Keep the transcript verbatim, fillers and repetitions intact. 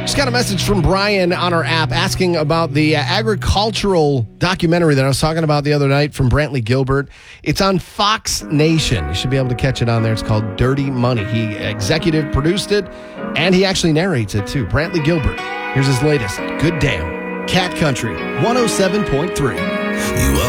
Just got a message from Brian on our app asking about the uh, agricultural documentary that I was talking about the other night from Brantley Gilbert. It's on Fox Nation. You should be able to catch it on there. It's called Dirty Money. He executive produced it, and he actually narrates it, too. Brantley Gilbert. Here's his latest. Good Damn. Cat Country, one oh seven point three. You